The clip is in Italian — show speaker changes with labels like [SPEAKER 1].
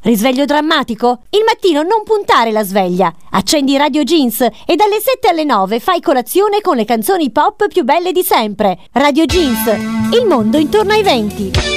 [SPEAKER 1] Risveglio drammatico? Il mattino non puntare la sveglia. Accendi Radio Jeans e dalle 7 alle 9 fai colazione con le canzoni pop più belle di sempre. Radio Jeans, il mondo intorno ai venti.